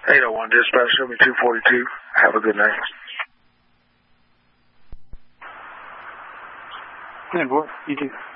801 dispatch, show me 242. Have a good night. Good boy. You too.